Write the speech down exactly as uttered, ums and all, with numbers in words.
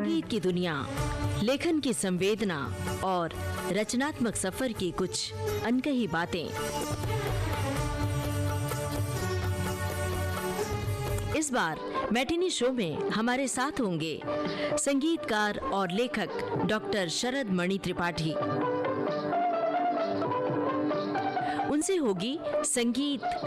संगीत की दुनिया, लेखन की संवेदना और रचनात्मक सफर की कुछ अनकही बातें। इस बार मैटिनी शो में हमारे साथ होंगे संगीतकार और लेखक डॉक्टर शरद मणि त्रिपाठी। उनसे होगी संगीत,